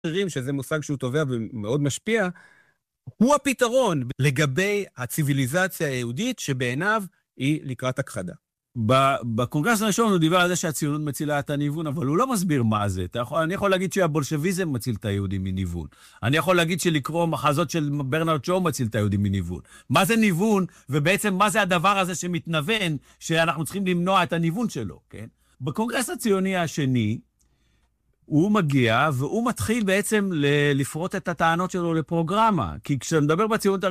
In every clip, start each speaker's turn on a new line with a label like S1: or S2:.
S1: שזה מושג שהוא טובע ומאוד משפיע, הוא הפתרון לגבי הציביליזציה היהודית שבעיניו היא לקראת הכחדה.
S2: בקונגרס הראשון הוא דיבר על זה שהציונות מצילה את הניוון, אבל הוא לא מסביר מה זה. אני יכול להגיד שהבולשביזם מציל את היהודים מניוון. אני יכול להגיד שלקרוא מחזות של ברנרד שו מציל את היהודים מניוון. מה זה ניוון, ובעצם מה זה הדבר הזה שמתנוון, שאנחנו צריכים למנוע את הניוון שלו, כן? בקונגרס הציוני השני, הוא מגיע והוא מתחיל בעצם לפרוט את הטענות שלו לפרוגרמה. כי כשאתה מדבר בציונות,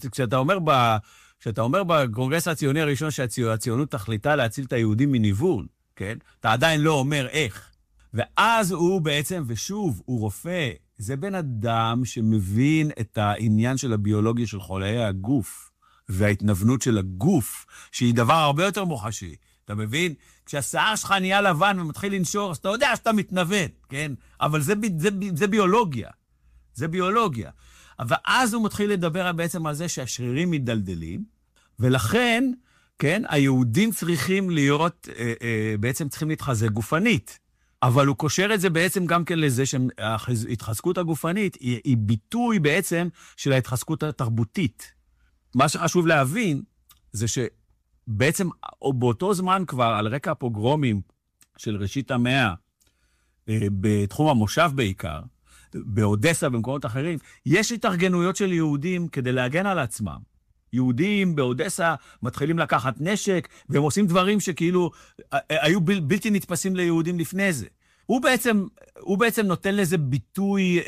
S2: כשאתה אומר בקונגרס הציוני הראשון שהציונות תכליתה להציל את היהודים מניוון, כן? אתה עדיין לא אומר איך. ואז הוא בעצם, ושוב, הוא רופא, זה בן אדם שמבין את העניין של הביולוגיה של חוליי הגוף, וההתנוונות של הגוף, שהיא דבר הרבה יותר מוחשי. אתה מבין? כשהשיער שלך נהיה לבן ומתחיל לנשור, אז אתה יודע שאתה מתנוון, כן? אבל זה ביולוגיה. זה ביולוגיה. ואז הוא מתחיל לדבר בעצם על זה שהשרירים מתדלדלים, ולכן, כן, היהודים צריכים להיות, בעצם צריכים להתחזק גופנית. אבל הוא קושר את זה בעצם גם כן לזה שההתחזקות הגופנית היא ביטוי בעצם של ההתחזקות התרבותית. מה שחשוב להבין זה שבעצם באותו זמן כבר, על רקע הפוגרומים של ראשית המאה, בתחום המושב בעיקר, באודסה, במקומות אחרים, יש התארגנויות של יהודים כדי להגן על עצמם. יהודים באודסה מתחילים לקחת נשק, והם עושים דברים שכאילו היו בלתי נתפסים ליהודים לפני זה. הוא בעצם נותן לזה ביטוי,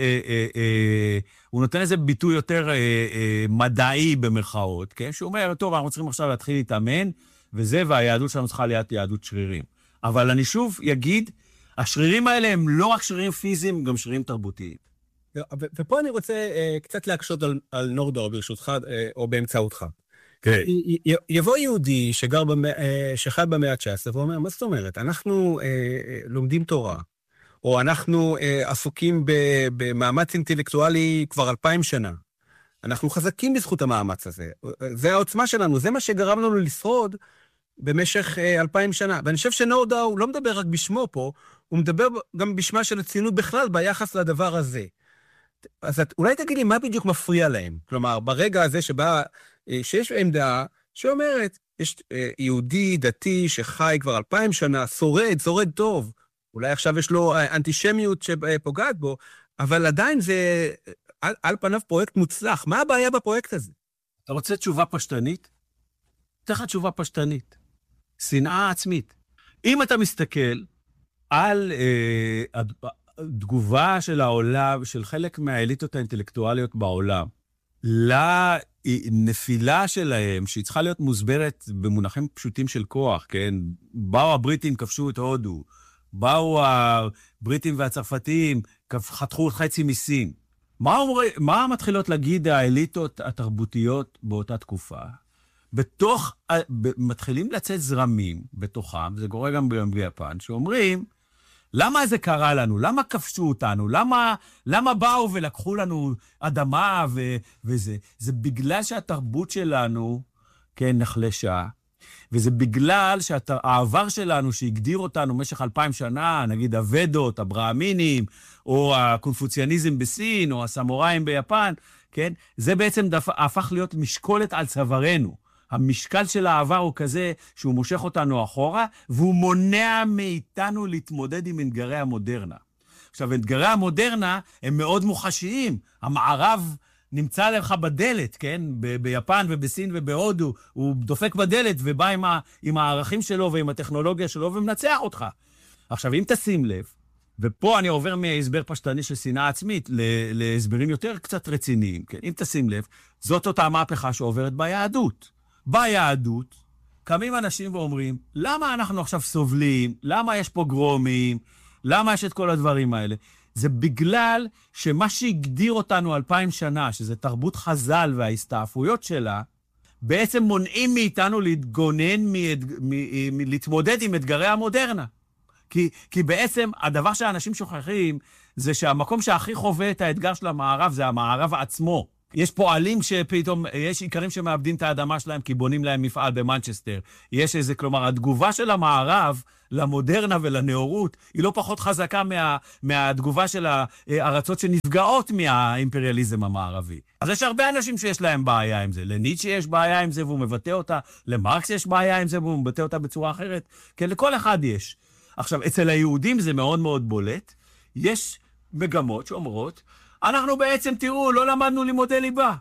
S2: הוא נותן לזה ביטוי יותר מדעי במרכאות, כן? שהוא אומר, טוב, אנחנו צריכים עכשיו להתחיל להתאמן, והיהדות שלנו צריכה להיות יהדות שרירים. אבל אני שוב אגיד, השרירים האלה הם לא רק שרירים פיזיים, הם גם שרירים תרבותיים.
S1: ופה אני רוצה קצת להקשות על נורדאו, ברשותך, או באמצעותך. יבוא יהודי שחי במאה ה-19, ואומר, מה זאת אומרת? אנחנו לומדים תורה, או אנחנו עסוקים במאמץ אינטלקטואלי כבר 2000 שנה. אנחנו חזקים בזכות המאמץ הזה. זה העוצמה שלנו, זה מה שגרם לנו לשרוד במשך 2000 שנה. ואני חושב שנורדאו לא מדבר רק בשמו פה, הוא מדבר גם בשמה של הציונות בכלל ביחס לדבר הזה. אז אולי תגיד לי מה בדיוק מפריע להם? כלומר, ברגע הזה שיש עמדה שאומרת, יש יהודי דתי שחי כבר 2000 שנה, שורד טוב, אולי עכשיו יש לו אנטישמיות שפוגעת בו, אבל עדיין זה על פניו פרויקט מוצלח. מה הבעיה בפרויקט הזה?
S2: אתה רוצה תשובה פשטנית? תכף תשובה פשטנית. שנאה עצמית. אם אתה מסתכל על התגובה של העולם, של חלק מהאליטות האינטלקטואליות בעולם, לנפילה שלהם, שהיא צריכה להיות מוסברת במונחים פשוטים של כוח, כן? באו הבריטים, כבשו את הודו, באו הבריטים והצרפתים, חתכו חצי מסין. מה מתחילות להגיד האליטות התרבותיות באותה תקופה? מתחילים לצאת זרמים בתוכם, זה קורה גם ביפן, שאומרים, למה זה קרה לנו? למה כבשו אותנו? למה באו ולקחו לנו אדמה וזה? זה בגלל שהתרבות שלנו, כן, נחלשה, וזה בגלל שהעבר שלנו שהגדיר אותנו במשך 2000 שנה, נגיד הוודות, הברהמינים, או הקונפוציאניזם בסין, או הסמוראים ביפן, כן? זה בעצם הפך להיות משקולת על צווארנו. המשקל של העבר הוא כזה שהוא מושך אותנו אחורה, והוא מונע מאיתנו להתמודד עם אתגרי המודרנה. עכשיו, אתגרי המודרנה הם מאוד מוחשיים. המערב נמצא לך בדלת, כן? ביפן ובסין ובהודו, הוא דופק בדלת ובא עם הערכים שלו ועם הטכנולוגיה שלו ומנצח אותך. עכשיו, אם תשים לב, ופה אני עובר מהסבר פשטני של שנאה עצמית להסברים יותר קצת רציניים, כן? אם תשים לב, זאת אותה מהפכה שעוברת ביהדות. ביהדות, קמים אנשים ואומרים, למה אנחנו עכשיו סובלים? למה יש פוגרומים? למה יש את כל הדברים האלה? זה בגלל שמה שהגדיר אותנו 2000 שנה, שזה תרבות חז"ל וההסתעפויות שלה, בעצם מונעים מאיתנו להתגונן, להתמודד עם אתגרי המודרנה. כי בעצם הדבר שאנשים שוכחים, זה שהמקום שהכי חווה את האתגר של המערב, זה המערב עצמו. יש פועלים שפתאום, יש עיקרים שמאבדים את האדמה שלהם כי בונים להם מפעל במנצ'סטר. יש איזה, כלומר, התגובה של המערב למודרנה ולנאורות היא לא פחות חזקה מהתגובה של הארצות שנפגעות מהאימפריאליזם המערבי. אז יש הרבה אנשים שיש להם בעיה עם זה. לניטשה יש בעיה עם זה והוא מבטא אותה, למרקס יש בעיה עם זה והוא מבטא אותה בצורה אחרת. כן, לכל אחד יש. עכשיו, אצל היהודים זה מאוד מאוד בולט. יש מגמות שאומרות, אנחנו בעצם, תראו, לא למדנו לימודי ליבה.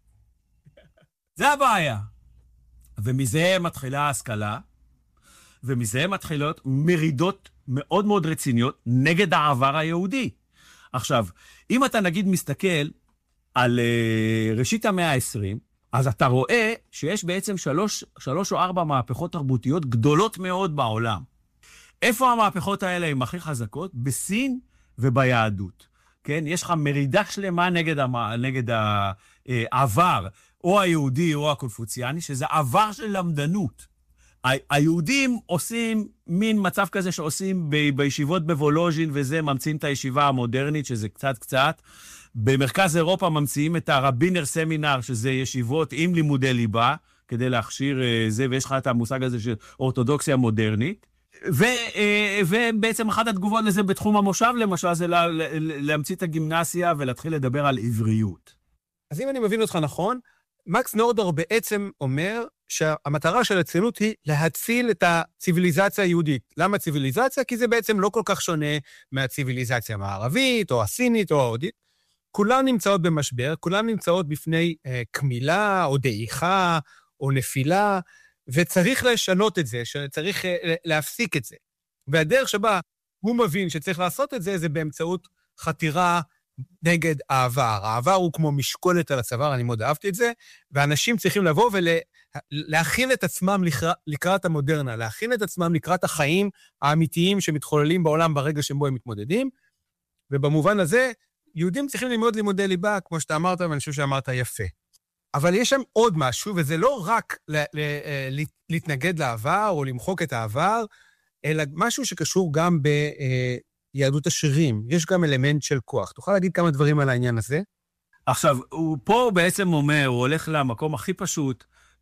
S2: זה הבעיה. ומזה מתחילה ההשכלה, ומזה מתחילות מרידות מאוד מאוד רציניות נגד העבר היהודי. עכשיו, אם אתה נגיד מסתכל על ראשית המאה ה-20, אז אתה רואה שיש בעצם 3 או 4 מהפכות תרבותיות גדולות מאוד בעולם. איפה המהפכות האלה הן הכי חזקות? בסין וביהדות. כן? יש לך מרידה שלמה נגד העבר, או היהודי או הקונפוציאני, שזה עבר של למדנות. היהודים עושים מין מצב כזה שעושים בישיבות בוולוז'ין, וזה ממציאים את הישיבה המודרנית, שזה קצת. במרכז אירופה ממציאים את הרבינר סמינר, שזה ישיבות עם לימודי ליבה, כדי להכשיר זה, ויש לך את המושג הזה של אורתודוקסיה מודרנית. ובעצם אחת התגובות לזה בתחום המושב, למשל, זה להמציא את הגימנסיה ולהתחיל לדבר על עבריות.
S1: אז אם אני מבין אותך נכון, מקס נורדאו בעצם אומר שהמטרה של הציונות היא להציל את הציביליזציה היהודית. למה ציביליזציה? כי זה בעצם לא כל כך שונה מהציביליזציה המערבית, או הסינית, או ההודית. כולן נמצאות במשבר, כולן נמצאות בפני כמילה, או דעיכה, או נפילה, וצריך לשנות את זה, שצריך להפסיק את זה. והדרך שבה הוא מבין שצריך לעשות את זה, זה באמצעות חתירה נגד העבר. העבר הוא כמו משקולת על הצוואר, אני מאוד אהבתי את זה, ואנשים צריכים לבוא ולהכין את עצמם לקראת המודרנה, להכין את עצמם לקראת החיים האמיתיים שמתחוללים בעולם ברגע שבו הם מתמודדים, ובמובן הזה, יהודים צריכים ללמוד לימודי ליבה, כמו שאתה אמרת, ואני חושב שאמרת יפה. אבל יש שם עוד משהו, וזה לא רק להתנגד לעבר או למחוק את העבר, אלא משהו שקשור גם ביהדות השירים. יש גם אלמנט של כוח. תוכל להגיד כמה דברים על העניין הזה?
S2: עכשיו, הוא פה בעצם אומר, הוא הולך למקום הכי פשוט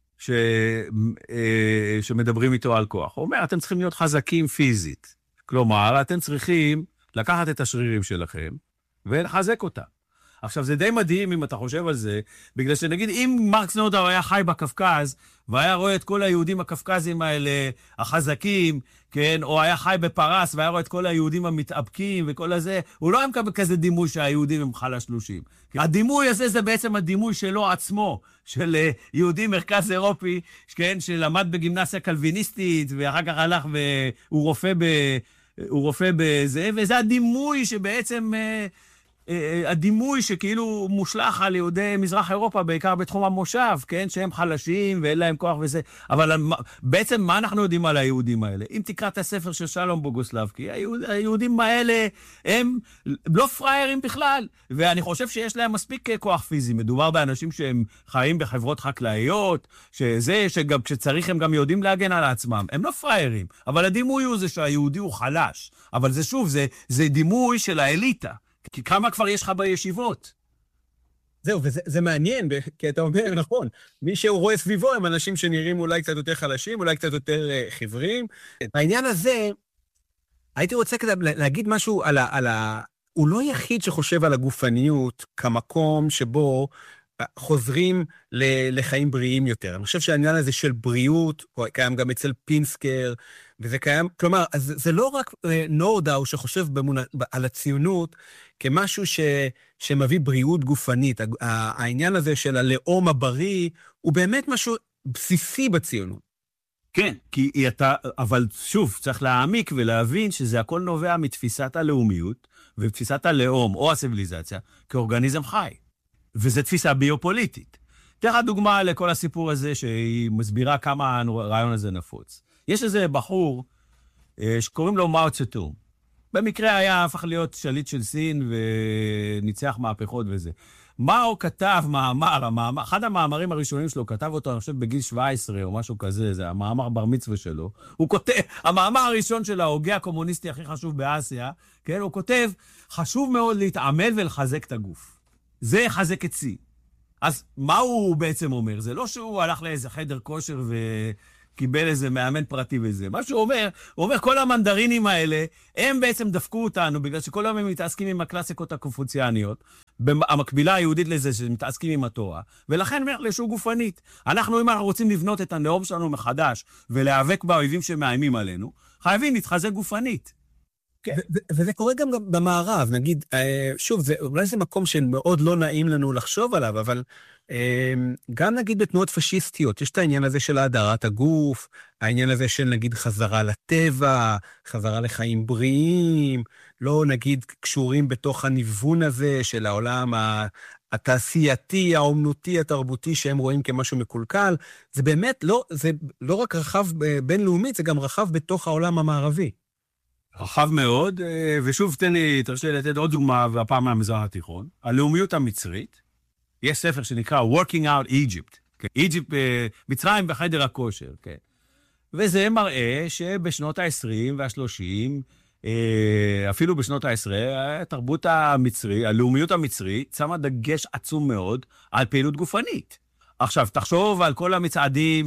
S2: שמדברים איתו על כוח. הוא אומר, אתם צריכים להיות חזקים פיזית. כלומר, אתם צריכים לקחת את השרירים שלכם ולחזק אותם. עכשיו, זה די מדהים אם אתה חושב על זה, בגלל שנגיד, אם מקס נורדאו היה חי בקפקז, והיה רואה את כל היהודים הקפקזים האלה, החזקים, כן, או היה חי בפרס, והיה רואה את כל היהודים המתאבקים וכל הזה, הוא לא היה מקבל כזה דימוי שהיהודים הם חלשלושים. הדימוי הזה זה בעצם הדימוי שלו עצמו, של יהודי מרכז אירופי, כן, שלמד בגימנסיה קלוויניסטית, ואחר כך הלך והוא רופא בזה, וזה הדימוי שבעצם הדימוי שכאילו מושלח על יהודי מזרח אירופה, בעיקר בתחום המושב, כן? שהם חלשים ואין להם כוח וזה. אבל בעצם מה אנחנו יודעים על היהודים האלה? אם תקרא את הספר של שלום בוגוסלבסקי, היהודים האלה הם לא פריירים בכלל. ואני חושב שיש להם מספיק כוח פיזי. מדובר באנשים שהם חיים בחברות חקלאיות, שגם כשצריך הם גם יודעים להגן על עצמם. הם לא פריירים. אבל הדימוי הוא זה שהיהודי הוא חלש. אבל זה שוב, זה דימוי של האליטה. כי כמה כבר יש לך בישיבות?
S1: זהו, וזה מעניין, כי אתה אומר, נכון, מי שהוא רואה סביבו הם אנשים שנראים אולי קצת יותר חלשים, אולי קצת יותר חבריים. בעניין הזה, הייתי רוצה להגיד משהו הוא לא יחיד שחושב על הגופניות כמקום שבו חוזרים לחיים בריאים יותר. אני חושב שהעניין הזה של בריאות, קיים גם אצל פינסקר, וזה קיים, כלומר, זה לא רק נורדאו שחושב על הציונות כמשהו שמביא בריאות גופנית. העניין הזה של הלאום הבריא, הוא באמת משהו בסיסי בציונות.
S2: כן, אבל שוב, צריך להעמיק ולהבין שזה הכל נובע מתפיסת הלאומיות, ותפיסת הלאום או הציביליזציה כאורגניזם חי. וזו תפיסה ביופוליטית. תראה דוגמה לכל הסיפור הזה שהיא מסבירה כמה הרעיון הזה נפוץ. יש איזה בחור שקוראים לו מאו צטונג. במקרה היה הפך להיות שליט של סין וניצח מהפכות וזה. מאו כתב מאמר, אחד המאמרים הראשונים שלו, כתב אותו, אני חושב, בגיל 17 או משהו כזה, זה המאמר בר מצווה שלו. הוא כותב, המאמר הראשון של ההוגה הקומוניסטי הכי חשוב באסיה, כן, הוא כותב, חשוב מאוד להתעמל ולחזק את הגוף. זה יחזק את סין. אז מה הוא בעצם אומר? זה לא שהוא הלך לאיזה חדר כושר קיבל איזה מאמן פרטי וזה. מה שהוא אומר, כל המנדרינים האלה, הם בעצם דפקו אותנו, בגלל שכל היום הם מתעסקים עם הקלאסיקות הקונפוציאניות, המקבילה היהודית לזה שמתעסקים עם התורה, ולכן הם יחלשו גופנית. אם אנחנו רוצים לבנות את הנאום שלנו מחדש, ולהיאבק באויבים שמאיימים עלינו, חייבים להתחזק גופנית.
S1: וזה קורה גם במערב, נגיד, שוב, אולי זה מקום שמאוד לא נעים לנו לחשוב עליו, אבל גם נגיד בתנועות פשיסטיות, יש את העניין הזה של האדרת הגוף, העניין הזה של נגיד חזרה לטבע, חזרה לחיים בריאים, לא נגיד קשורים בתוך הניוון הזה של העולם התעשייתי, האומנותי, התרבותי, שהם רואים כמשהו מקולקל. זה באמת זה לא רק רחב בינלאומית, זה גם רחב בתוך העולם המערבי.
S2: רחב מאוד, ושוב תרשה לי לתת עוד דוגמה, והפעם מהמזרח התיכון, הלאומיות המצרית, יש ספר שנקרא Working Out Egypt, מצרים בחדר הכושר, כן. וזה מראה שבשנות ה-20 וה-30, אפילו בשנות ה-10, התרבות המצרית, הלאומיות המצרית, שמה דגש עצום מאוד על פעילות גופנית. עכשיו, תחשוב על כל המצעדים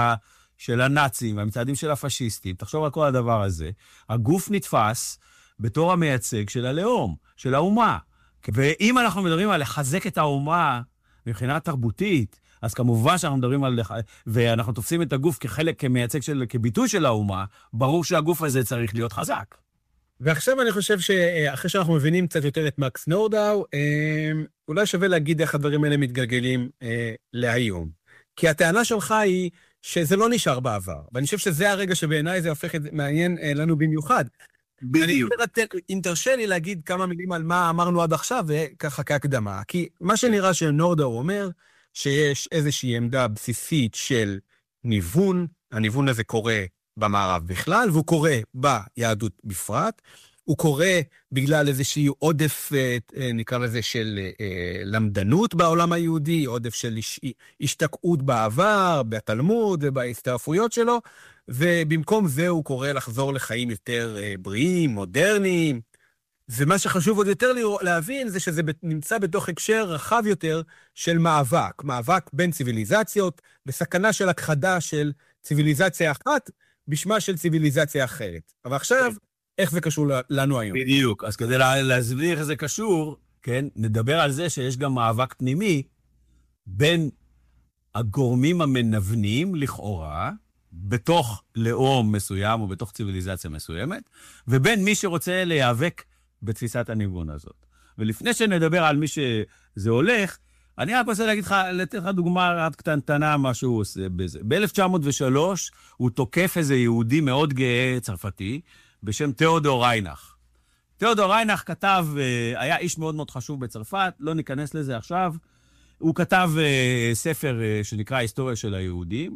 S2: של הנאצים, והמצעדים של הפשיסטים, תחשוב על כל הדבר הזה, הגוף נתפס בתור המייצג של הלאום, של האומה. ואם אנחנו מדברים על לחזק את האומה מבחינה תרבותית, אז כמובן שאנחנו מדברים על, ואנחנו תופסים את הגוף כמייצג כביטוי של האומה, ברור שהגוף הזה צריך להיות חזק.
S1: ועכשיו אני חושב שאחרי שאנחנו מבינים קצת יותר את מקס נורדאו, אולי שווה להגיד איך הדברים האלה מתגלגלים להיום. כי הטענה שלך היא שזה לא נשאר בעבר, ואני חושב שזה הרגע שבעיניי זה הופך מעניין לנו במיוחד. בדיוק. אם תרשה לי להגיד כמה מילים על מה אמרנו עד עכשיו, וככה כהקדמה. כי מה שנראה שנורדאו אומר, שיש איזושהי עמדה בסיסית של ניוון, הניוון הזה קורה במערב בכלל, והוא קורה ביהדות בפרט, הוא קורה בגלל איזושהי עודף, נקרא לזה, של למדנות בעולם היהודי, עודף של השתקעות בעבר, בתלמוד ובהסתעפויות שלו, ובמקום זה הוא קורא לחזור לחיים יותר בריאים, מודרניים, ומה שחשוב עוד יותר להבין זה שזה נמצא בתוך הקשר רחב יותר של מאבק בין ציוויליזציות, בסכנה של הכחדה של ציוויליזציה אחת, בשמה של ציוויליזציה אחרת. אבל עכשיו, איך זה קשור לנו היום?
S2: בדיוק, אז כדי להסביר איך זה קשור, כן, נדבר על זה שיש גם מאבק פנימי בין הגורמים המנוונים לכאורה, בתוך לאום מסוים או בתוך ציוויליזציה מסוימת, ובין מי שרוצה להיאבק בתפיסת הניוון הזאת. ולפני שנדבר על מי שזה הולך, אני רק רוצה לתת לך דוגמה עד קטנטנה מה שהוא עושה בזה. ב-1903 הוא תוקף איזה יהודי מאוד גאה צרפתי, בשם תיאודור ריינך. תיאודור ריינך כתב, היה איש מאוד מאוד חשוב בצרפת, לא ניכנס לזה עכשיו, הוא כתב ספר שנקרא היסטוריה של היהודים,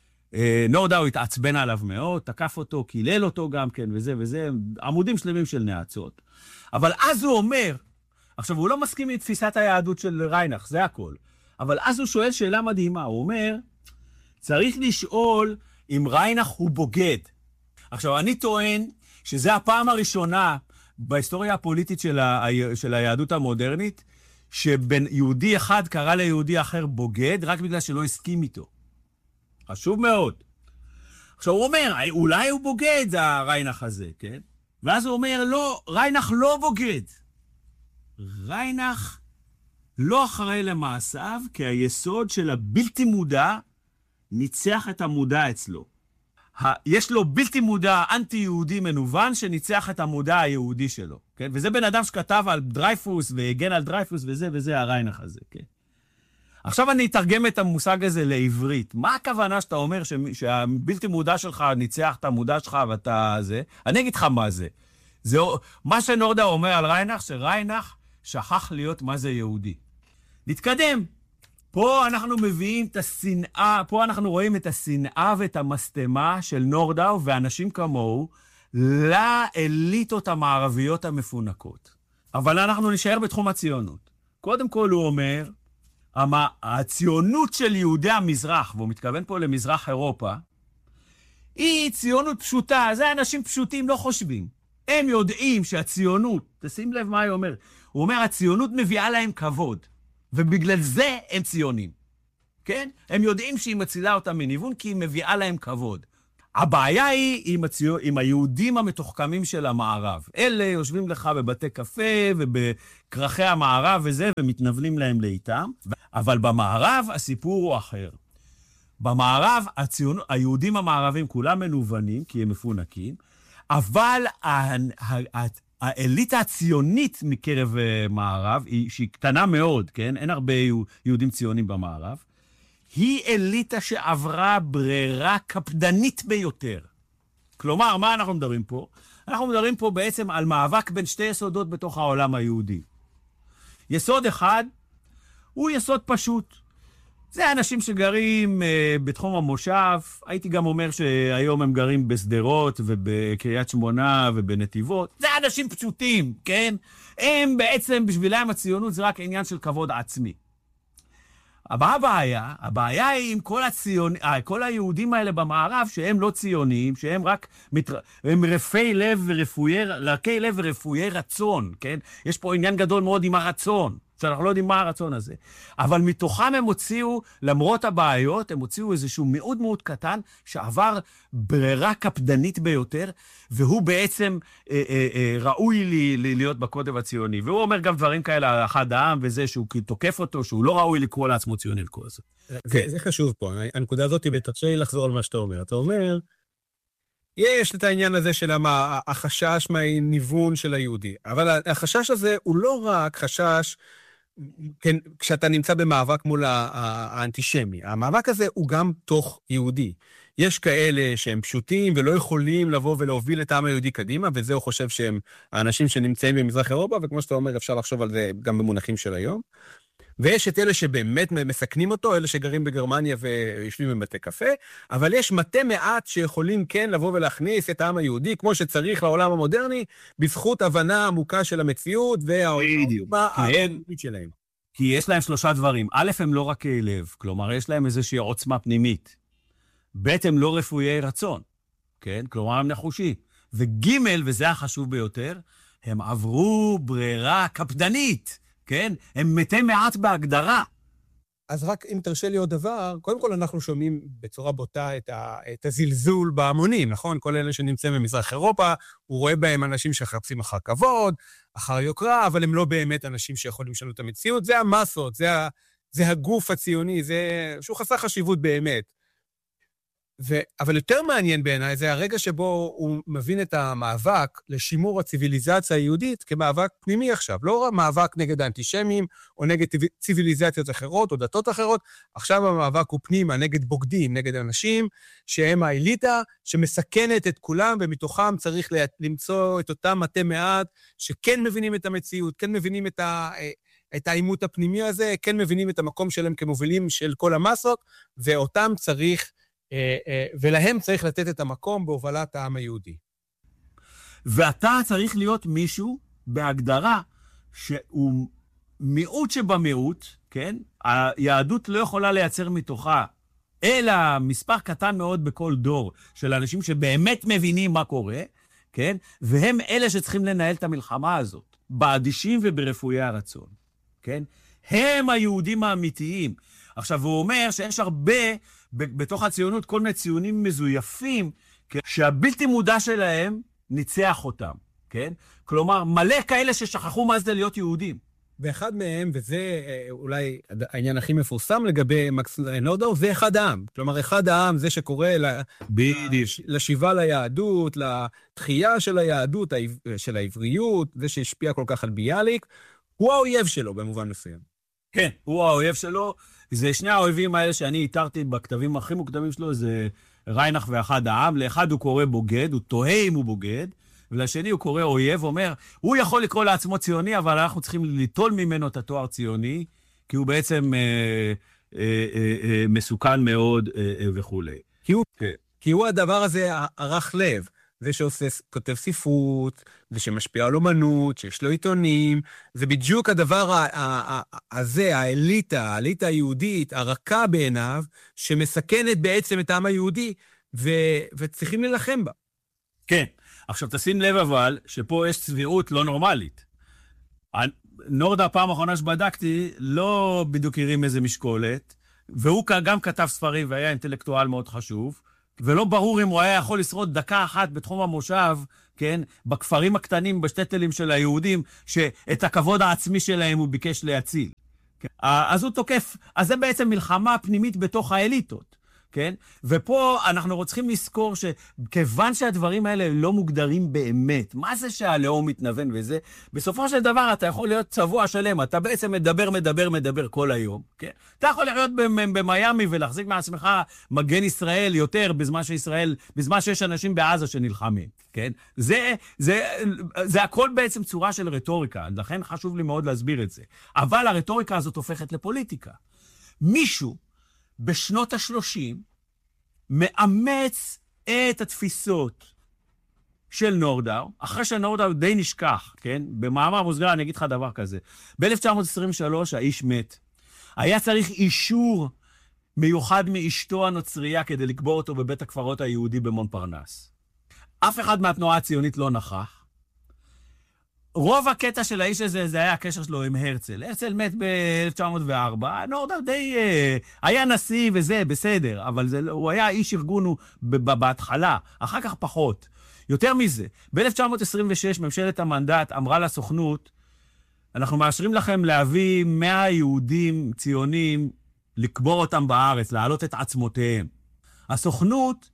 S2: נורדאו התעצבן עליו מאוד, תקף אותו, קילל אותו גם כן, וזה, עמודים שלמים של נאצות. אבל אז הוא אומר, עכשיו הוא לא מסכים עם תפיסת היהדות של ריינך, זה הכל. אבל אז הוא שואל שאלה מדהימה, הוא אומר, צריך לשאול אם ריינך הוא בוגד. עכשיו אני טוען שזה הפעם הראשונה בהיסטוריה הפוליטית של היהדות המודרנית, שבין יהודי אחד קרא ליהודי אחר בוגד, רק בגלל שלא הסכים איתו. חשוב מאוד. עכשיו הוא אומר, אולי הוא בוגד, הריינך הזה, כן? ואז הוא אומר, לא, ריינך לא בוגד. ריינך לא אחראי למעשיו, כי היסוד של הבלתי מודע ניצח את המודע אצלו. יש לו בלתי מודע אנטי-יהודי מנוון שניצח את המודע היהודי שלו, כן? וזה בן אדם שכתב על דרייפוס והגן על דרייפוס וזה הריינך הזה, כן? עכשיו אני אתרגם את המושג הזה לעברית. מה הכוונה שאתה אומר שהבלתי מודע שלך ניצח את המודע שלך ואתה זה? אני אגיד לך מה זה. מה שנורדאו אומר על ריינך, שריינך שכח להיות מה זה יהודי. נתקדם. פה אנחנו מביאים את השנאה, פה אנחנו רואים את השנאה ואת המסתמה של נורדאו ואנשים כמוהו לאליטות המערביות המפונקות. אבל אנחנו נשאר בתחום הציונות. קודם כל הוא אומר, הציונות של יהודי המזרח, והוא מתכוון פה למזרח אירופה, היא ציונות פשוטה, זה אנשים פשוטים לא חושבים. הם יודעים שהציונות, תשים לב מה הוא אומר, הציונות מביאה להם כבוד. ובגלל זה הם ציונים, כן? הם יודעים שהיא מצילה אותם מניוון, כי היא מביאה להם כבוד. הבעיה היא עם היהודים המתוחכמים של המערב. אלה יושבים לך בבתי קפה ובקרחי המערב וזה, ומתנבלים להם לאיתם. אבל במערב הסיפור הוא אחר. במערב היהודים המערבים כולם מנוונים, כי הם מפונקים, אבל האליטה הציונית מקרב מערב, שהיא קטנה מאוד, כן? אין הרבה יהודים ציונים במערב, היא אליטה שעברה ברירה קפדנית ביותר. כלומר, מה אנחנו מדברים פה? אנחנו מדברים פה בעצם על מאבק בין שתי יסודות בתוך העולם היהודי. יסוד אחד הוא יסוד פשוט. זה אנשים שגרים בתחום המושב, הייתי גם אומר שהיום הם גרים בסדרות ובקריית שמונה ובנתיבות. זה אנשים פשוטים, כן? הם בעצם, בשבילם הציונות זה רק עניין של כבוד עצמי. הבעיה היא עם כל היהודים האלה במערב, שהם לא ציונים, שהם רק הם רפי לב ורפויי רצון, כן? יש פה עניין גדול מאוד עם הרצון, שאנחנו לא יודעים מה הרצון הזה. אבל מתוכם הם הוציאו, למרות הבעיות, הם הוציאו איזשהו מאוד מאוד קטן, שעבר ברירה קפדנית ביותר, והוא בעצם ראוי להיות בקוטב הציוני. והוא אומר גם דברים כאלה על אחד העם, וזה שהוא תוקף אותו, שהוא לא ראוי לקרוא לעצמו ציוני לקרוא הזה.
S1: זה חשוב פה, הנקודה הזאת, ותרשה לי לחזור על מה שאתה אומר. אתה אומר, יש את העניין הזה של החשש מהניוון של היהודי, אבל החשש הזה הוא לא רק חשש, כן, כשאתה נמצא במאבק מול האנטישמי. המאבק הזה הוא גם תוך יהודי. יש כאלה שהם פשוטים ולא יכולים לבוא ולהוביל את העם היהודי קדימה, וזה הוא חושב שהם האנשים שנמצאים במזרח אירופה, וכמו שאתה אומר, אפשר לחשוב על זה גם במונחים של היום. ויש את אלה שבאמת מסכנים אותו, אלה שגרים בגרמניה ויושבים בבתי קפה, אבל יש מתי מעט שיכולים כן לבוא ולהכניס את העם היהודי, כמו שצריך לעולם המודרני, בזכות הבנה עמוקה של המציאות והעוצמה הפנימית שלהם.
S2: כי יש להם שלושה דברים. א', הם לא רק לב, כלומר, יש להם איזושהי עוצמה פנימית. ב', הם לא רפויי רצון, כן? כלומר, הם נחושים. וג', וזה החשוב ביותר, הם עברו ברירה קפדנית, כן? הם מתי מעט בהגדרה.
S1: אז רק אם תרשה לי עוד דבר, קודם כל אנחנו שומעים בצורה בוטה את הזלזול בהמונים, נכון? כל אלה שנמצאים במזרח אירופה, הוא רואה בהם אנשים שחפשים אחר כבוד, אחר יוקרה, אבל הם לא באמת אנשים שיכולים לשנות את המציאות. זה המסות, זה הגוף הציוני, זה שהוא חסר חשיבות באמת. אבל יותר מעניין בעיניי, זה הרגע שבו הוא מבין את המאבק לשימור הציביליזציה היהודית כמאבק פנימי עכשיו. לא רק מאבק נגד האנטישמים, או נגד ציביליזציות אחרות, או דתות אחרות. עכשיו המאבק הוא פנימה נגד בוגדים, נגד אנשים שהם האליטה, שמסכנת את כולם, ומתוכם צריך למצוא את אותם מתי מעט, שכן מבינים את המציאות, כן מבינים את העימות הפנימי הזה, כן מבינים את המקום שלהם כמובילים של כל המסות, ואותם צריך ולהם צריך לתת את המקום בהובלת העם היהודי.
S2: ואתה צריך להיות מישהו בהגדרה שהוא מיעוט שבמיעוט, כן? היהדות לא יכולה לייצר מתוכה, אלא מספר קטן מאוד בכל דור של אנשים שבאמת מבינים מה קורה, כן? והם אלה שצריכים לנהל את המלחמה הזאת, באדישים וברפואי הרצון, כן? הם היהודים האמיתיים. עכשיו, הוא אומר שיש הרבה בתוך הציונות כל מיני ציונים מזויפים, כן? שהבלתי מודע שלהם ניצח אותם, כן? כלומר, מלא כאלה ששכחו מה זה להיות יהודים.
S1: ואחד מהם, וזה אולי העניין הכי מפורסם לגבי מקס נורדאו, זה אחד העם. כלומר, אחד העם זה שקורא לשיבה ליהדות, לתחייה של היהדות, של העבריות, זה שהשפיע כל כך על ביאליק, הוא האויב שלו במובן מסוים.
S2: כן, הוא האויב שלו. זה שני האויבים האלה שאני איתרתי בכתבים הכי מוקדמים שלו, זה ריינח ואחד העם. לאחד הוא קורא בוגד, הוא תוהה אם הוא בוגד, ולשני הוא קורא אויב, אומר, הוא יכול לקרוא לעצמו ציוני, אבל אנחנו צריכים ליטול ממנו את התואר ציוני, כי הוא בעצם מסוכן מאוד וכו'.
S1: כי הוא הדבר הזה ערך לב, זה שכותב ספרות, זה שמשפיע על אומנות, שיש לו עיתונים, זה בדיוק הדבר הזה, האליטה היהודית, הרכה בעיניו, שמסכנת בעצם את העם היהודי, וצריכים ללחם בה.
S2: כן. עכשיו תשים לב אבל, שפה יש צביעות לא נורמלית. נורדאו, פעם האחרונה שבדקתי, לא בדיוק הרים איזה משקולת, והוא גם כתב ספרים והיה אינטלקטואל מאוד חשוב, ולא ברור אם הוא היה יכול לשרוד דקה אחת בתחום המושב, כן, בכפרים הקטנים, בשטטלים של היהודים, שאת הכבוד העצמי שלהם הוא ביקש להציל. כן? אז הוא תוקף, אז זה בעצם מלחמה פנימית בתוך האליטות. כן? ופה אנחנו צריכים לזכור שכיוון שהדברים האלה לא מוגדרים באמת, מה זה שהלאום מתנוון וזה? בסופו של דבר אתה יכול להיות צבוע שלם, אתה בעצם מדבר כל היום, כן? אתה יכול להיות במיימי ולהחזיק מעצמך מגן ישראל יותר בזמן שיש אנשים בעזה שנלחמים, כן? זה הכל בעצם צורה של רטוריקה, לכן חשוב לי מאוד להסביר את זה. אבל הרטוריקה הזאת הופכת לפוליטיקה. מישהו בשנות ה-30 מאמץ את התפיסות של נורדאו, אחרי שנורדאו די נשכח, כן? במאמר מוסגר אני אגיד לך דבר כזה. ב-1923 האיש מת. היה צריך אישור מיוחד מאשתו הנוצרייה כדי לקבור אותו בבית הקברות היהודי במונפרנס. אף אחד מהתנועה הציונית לא נכח. רוב הקטע של האיש הזה, זה היה הקשר שלו עם הרצל. הרצל מת ב-1904, נורדאו די היה נשיא וזה, בסדר, אבל הוא היה איש ארגון בהתחלה, אחר כך פחות. יותר מזה, ב-1926 ממשלת המנדט אמרה לסוכנות, אנחנו מאשרים לכם להביא 100 יהודים ציונים, לקבור אותם בארץ, להעלות את עצמותיהם. הסוכנות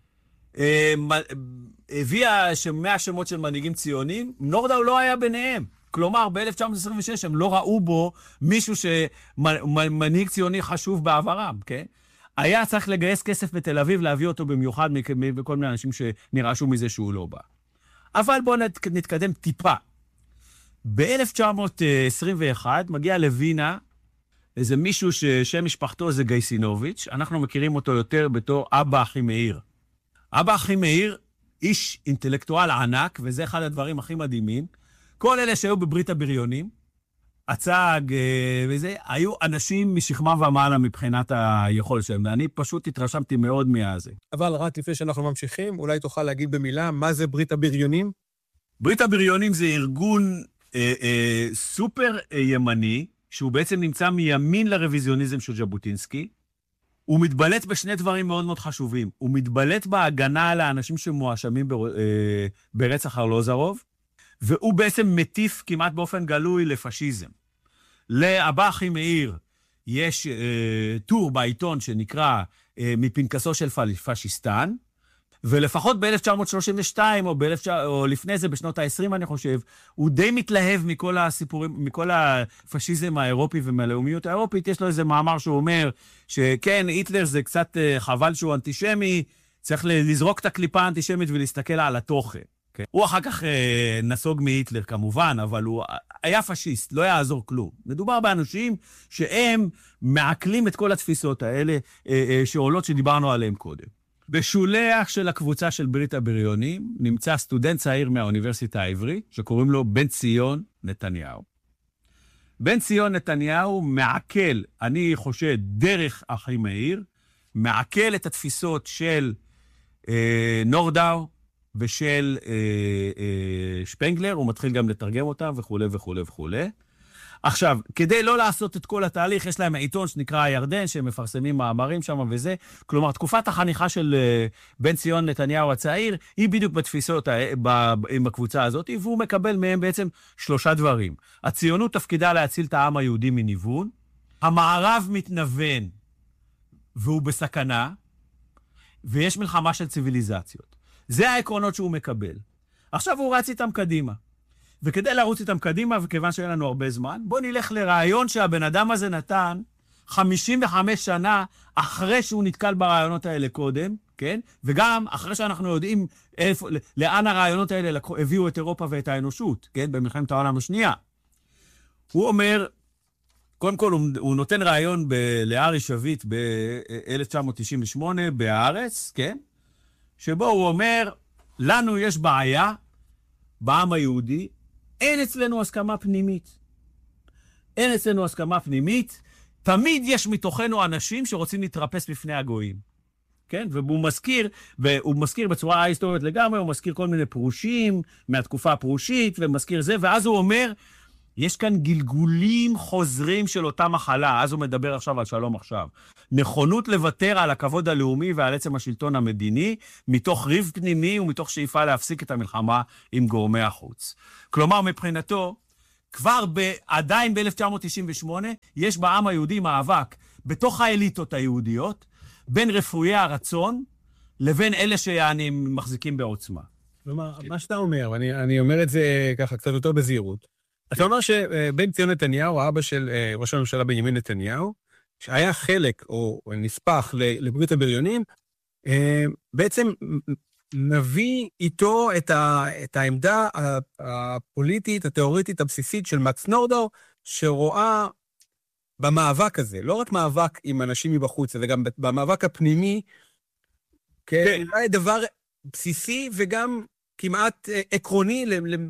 S2: הביאה 100 שמות של מנהיגים ציונים, נורדאו לא היה ביניהם. כלומר, ב-1926 הם לא ראו בו מישהו שמנהיג ציוני חשוב בעברם, כן? היה צריך לגייס כסף בתל אביב, להביא אותו במיוחד מכל מיני אנשים שנראה מזה שהוא לא בא. אבל בואו נתקדם טיפה. ב-1921 מגיע לווינה איזה מישהו ששם משפחתו זה גייסינוביץ', אנחנו מכירים אותו יותר בתור אבא אחימאיר. אבא אחימאיר, איש אינטלקטואל ענק, וזה אחד הדברים הכי מדהימים. כל אלה שהיו בברית הבריונים, הצג וזה, היו אנשים משכמם ומעלה מבחינת היכולת שלהם, ואני פשוט התרשמתי מאוד מהזה.
S1: אבל רק לפני שאנחנו ממשיכים, אולי תוכל להגיד במילה, מה זה ברית הבריונים?
S2: ברית הבריונים זה ארגון סופר ימני, שהוא בעצם נמצא מימין לרוויזיוניזם של ז'בוטינסקי, הוא מתבלט בשני דברים מאוד מאוד חשובים. הוא מתבלט בהגנה על האנשים שמואשמים ברצח ארלוזרוב, והוא בעצם מטיף כמעט באופן גלוי לפשיזם. לאבא אחימאיר יש טור בעיתון שנקרא מפנקסו של פשיסטן, ולפחות ב-1932 או לפני זה בשנות ה-20 אני חושב, הוא די מתלהב מכל הסיפורים, מכל הפשיזם האירופי ומהלאומיות האירופית. יש לו איזה מאמר שהוא אומר שכן, היטלר זה קצת חבל שהוא אנטישמי, צריך לזרוק את הקליפה האנטישמית ולהסתכל על התוכן. Okay. הוא אחר כך נסוג מהיטלר כמובן, אבל הוא היה פשיסט, לא יעזור כלום. מדובר באנשים שהם מעכלים את כל התפיסות האלה שעולות שדיברנו עליהן קודם. בשולח של הקבוצה של ברית הבריונים נמצא סטודנט צעיר מהאוניברסיטה העברית, שקוראים לו בן ציון נתניהו. בן ציון נתניהו מעכל, אני חושב, דרך אחימאיר, מעכל את התפיסות של נורדאו ושל שפנגלר, הוא מתחיל גם לתרגם אותם וכו' וכו' וכו'. עכשיו, כדי לא לעשות את כל התהליך, יש להם עיתון שנקרא הירדן, שהם מפרסמים מאמרים שם וזה. כלומר, תקופת החניכה של בן ציון נתניהו הצעיר, היא בדיוק בתפיסות עם הקבוצה הזאת, והוא מקבל מהם בעצם 3 דברים. הציונות תפקידה להציל את העם היהודי מניוון, המערב מתנוון והוא בסכנה, ויש מלחמה של ציוויליזציות. זה העקרונות שהוא מקבל. עכשיו הוא רץ איתם קדימה. וכדי לרוץ איתם קדימה, וכיוון שאין לנו הרבה זמן, בוא נלך לרעיון שהבן אדם הזה נתן 55 שנה אחרי שהוא נתקל ברעיונות האלה קודם, כן? וגם אחרי שאנחנו יודעים לאן הרעיונות האלה הביאו את אירופה ואת האנושות, כן? במלחמת העולם השנייה. הוא אומר, קודם כל הוא נותן רעיון לארי שביט ב-1998 בהארץ, כן? שבו הוא אומר, לנו יש בעיה בעם היהודי, אין אצלנו הסכמה פנימית. אין אצלנו הסכמה פנימית, תמיד יש מתוכנו אנשים שרוצים להתרפס בפני הגויים. כן? והוא מזכיר בצורה ההיסטורית לגמרי, הוא מזכיר כל מיני פרושים מהתקופה הפרושית, ומזכיר זה, ואז הוא אומר, יש כאן גלגולים חוזרים של אותה מחלה, אז הוא מדבר עכשיו על שלום עכשיו. נכונות לוותר על הכבוד הלאומי ועל עצם השלטון המדיני, מתוך ריב פנימי ומתוך שאיפה להפסיק את המלחמה עם גורמי החוץ. כלומר, מבחינתו, כבר עדיין ב-1998, יש בעם היהודי מאבק בתוך האליטות היהודיות, בין רפואי הרצון לבין אלה שיענים מחזיקים בעוצמה.
S1: כלומר, מה שאתה אומר, ואני אומר את זה ככה קצת יותר בזהירות, אתה אומר שבן ציון נתניהו, האבא של ראש הממשלה בנימין נתניהו, שהיה חלק או נספח לברית הבריונים, בעצם נביא איתו את העמדה הפוליטית, התיאורטית, הבסיסית של מקס נורדאו, שרואה במאבק הזה, לא רק מאבק עם אנשים מבחוץ, זה גם במאבק הפנימי, כן. דבר בסיסי וגם כמעט עקרוני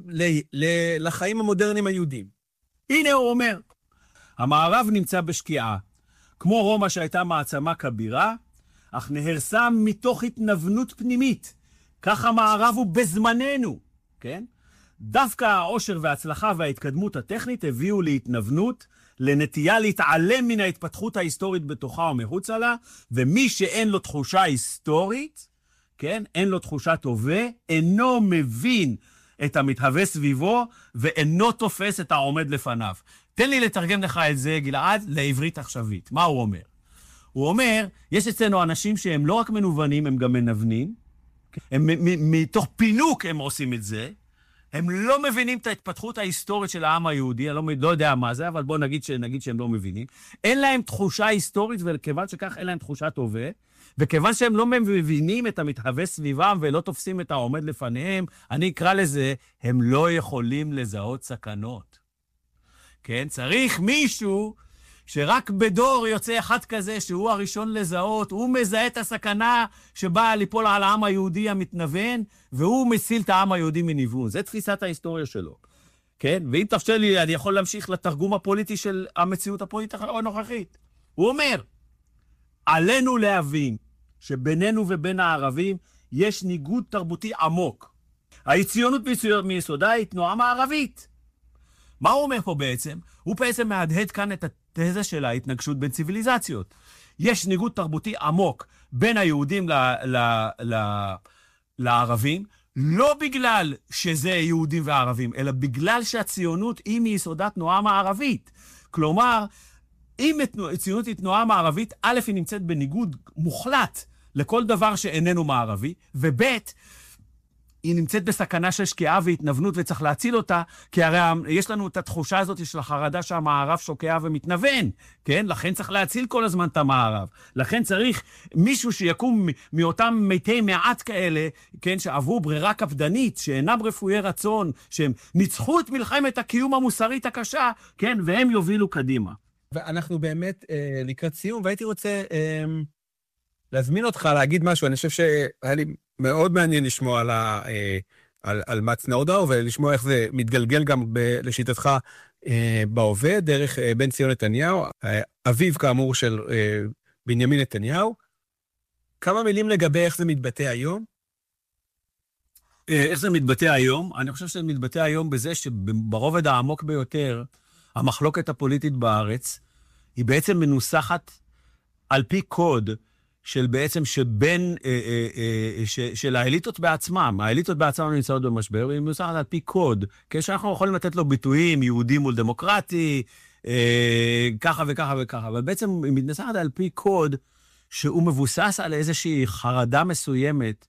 S1: לחיים המודרניים היהודים.
S2: הנה הוא אומר, המערב נמצא בשקיעה, כמו רומא שהייתה מעצמה כבירה, אך נהרסה מתוך התנוונות פנימית. כך המערב הוא בזמננו, כן? דווקא העושר וההצלחה וההתקדמות הטכנית הביאו להתנוונות, לנטייה להתעלם מן ההתפתחות ההיסטורית בתוכה ומחוצה לה, ומי שאין לו תחושה היסטורית, כן? אין לו תחושת הווה, אינו מבין את המתהווה סביבו, ואינו תופס את העומד לפניו. תן לי לתרגם לך את זה, גלעד, לעברית עכשווית. מה הוא אומר? הוא אומר, יש אצלנו אנשים שהם לא רק מנוונים, הם גם מנוונים. הם מתוך פינוק הם עושים את זה. הם לא מבינים את ההתפתחות ההיסטורית של העם היהודי, אני לא יודע מה זה, אבל בואו נגיד שהם לא מבינים. אין להם תחושה היסטורית, וכיוון שכך אין להם תחושת הווה, וכיוון שהם לא מבינים את המתהווה סביבם ולא תופסים את העומד לפניהם, אני אקרא לזה, הם לא יכולים לזהות סכנות. כן? צריך מישהו שרק בדור יוצא אחד כזה שהוא הראשון לזהות, הוא מזהה את הסכנה שבאה ליפול על העם היהודי המתנוון, והוא מציל את העם היהודי מניוון. זה תפיסת ההיסטוריה שלו. כן? ואם תפשר לי, אני יכול להמשיך לתרגום הפוליטי של המציאות הפוליטית הנוכחית. הוא אומר, עלינו להבין שבינינו ובין הערבים יש ניגוד תרבותי עמוק. הציונות מיסודה היא תנועה מערבית. מה הוא אומר פה בעצם? הוא בעצם מהדהד כאן את התזה של ההתנגשות בין ציוויליזציות. יש ניגוד תרבותי עמוק בין היהודים לערבים, לא בגלל שזה יהודים וערבים, אלא בגלל שהציונות היא מיסודה תנועה מערבית. כלומר, אם הציונות היא תנועה מערבית, א', היא נמצאת בניגוד מוחלט לכל דבר שאיננו מערבי, וב', היא נמצאת בסכנה של שקיעה והתנוונות וצריך להציל אותה, כי הרי יש לנו את התחושה הזאת של החרדה שהמערב שוקע ומתנוון, כן? לכן צריך להציל כל הזמן את המערב. לכן צריך מישהו שיקום מאותם מתי מעט כאלה, כן? שעברו ברירה קפדנית, שאינם רפואי רצון, שהם ניצחו את מלחמת הקיום המוסרית הקשה, כן? והם יובילו קדימה.
S1: ואנחנו באמת לקראת סיום, והייתי רוצה להזמין אותך להגיד משהו. אני חושב שהיה לי מאוד מעניין לשמוע על מקס נורדאו, ולשמוע איך זה מתגלגל גם לשיטתך בהווה, דרך בן ציון נתניהו, אביו כאמור של בנימין נתניהו. כמה מילים לגבי איך זה מתבטא היום?
S2: איך זה מתבטא היום? אני חושב שזה מתבטא היום בזה שברובד העמוק ביותר, המחלוקת הפוליטית בארץ, היא בעצם מנוסחת על פי קוד, של בעצם שבין, של האליטות בעצמם, האליטות בעצמם נמצאות במשבר, היא מנוסחת על פי קוד, כשאנחנו יכולים לתת לו ביטויים, יהודי מול דמוקרטי, ככה וככה וככה, אבל בעצם היא מתנסחת על פי קוד, שהוא מבוסס על איזושהי חרדה מסוימת,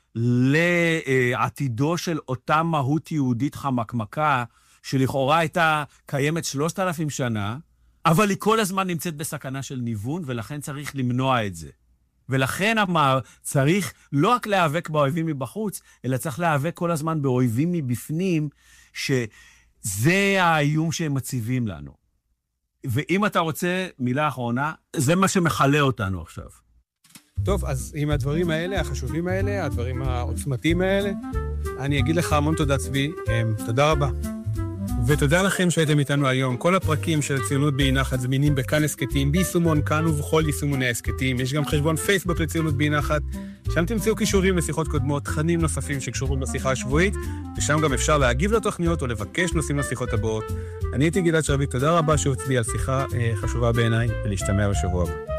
S2: לעתידו של אותה מהות יהודית חמקמקה, שלכאורה הייתה קיימת 3,000 שנה, אבל היא כל הזמן נמצאת בסכנה של ניוון, ולכן צריך למנוע את זה. ולכן אמר, צריך לא רק להיאבק באויבים מבחוץ, אלא צריך להיאבק כל הזמן באויבים מבפנים, שזה האיום שהם מציבים לנו. ואם אתה רוצה מילה אחרונה, זה מה שמחלה אותנו עכשיו.
S1: טוב, אז עם הדברים האלה, החשובים האלה, הדברים העוצמתיים האלה, אני אגיד לך המון תודה, צבי. תודה רבה. ותודה לכם שהייתם איתנו היום. כל הפרקים של ציונות באי נחת זמינים בכאן הסקטים, ביישומון כאן ובכל יישומוני הסקטים. יש גם חשבון פייסבוק לציונות באי נחת, שם תמצאו קישורים לשיחות קודמות, תכנים נוספים שקשורים לשיחה השבועית, ושם גם אפשר להגיב לתוכניות או לבקש נושאים לשיחות הבאות. אני הייתי גלעד שרביט, תודה רבה שהוצבי על שיחה חשובה בעיניי, ולהשתמע בשבוע הבא.